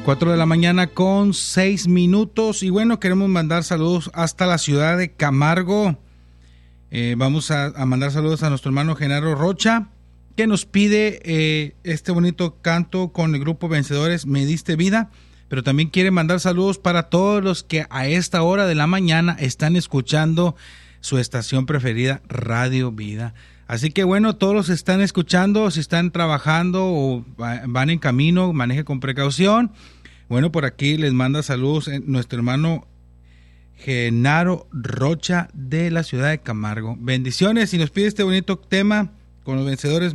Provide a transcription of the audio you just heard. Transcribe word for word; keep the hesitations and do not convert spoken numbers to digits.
cuatro de la mañana con seis minutos. Y bueno, queremos mandar saludos hasta la ciudad de Camargo. Eh, vamos a, a mandar saludos a nuestro hermano Genaro Rocha, que nos pide eh, este bonito canto con el grupo Vencedores, Me Diste Vida. Pero también quiere mandar saludos para todos los que a esta hora de la mañana están escuchando su estación preferida, Radio Vida. Así que bueno, todos los están escuchando, si están trabajando o van en camino, maneje con precaución. Bueno, por aquí les manda saludos nuestro hermano Genaro Rocha de la ciudad de Camargo. Bendiciones, y nos pide este bonito tema con los Vencedores.